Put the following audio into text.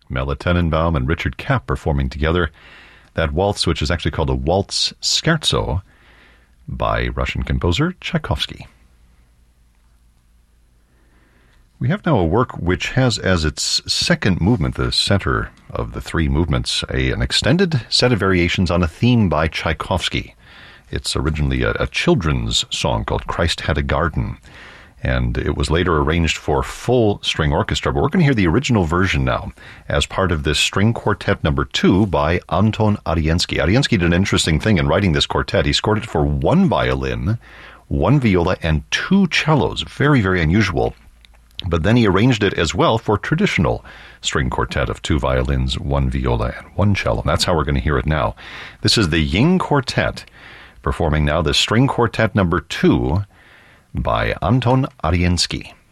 Mela Tenenbaum and Richard Kapp performing together that waltz, which is actually called a waltz scherzo by Russian composer Tchaikovsky. We have now a work which has as its second movement, the center of the three movements, an extended set of variations on a theme by Tchaikovsky. It's originally a children's song called Christ Had a Garden, and it was later arranged for full string orchestra. But we're going to hear the original version now as part of this string quartet number 2 by Anton Ariensky. Ariensky did an interesting thing in writing this quartet. He scored it for 1 violin, 1 viola, and 2 cellos. Very, very unusual. But then he arranged it as well for traditional string quartet of 2 violins, 1 viola, and 1 cello. And that's how we're going to hear it now. This is the Ying Quartet, performing now the string quartet number 2 by Anton Ariensky.